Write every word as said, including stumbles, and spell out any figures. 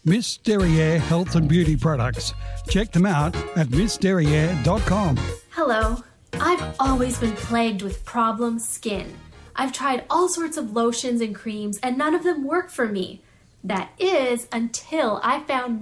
Miss Derriere Health and Beauty Products. Check them out at miss derriere dot com. Hello. I've always been plagued with problem skin. I've tried all sorts of lotions and creams, and none of them work for me. That is, until I found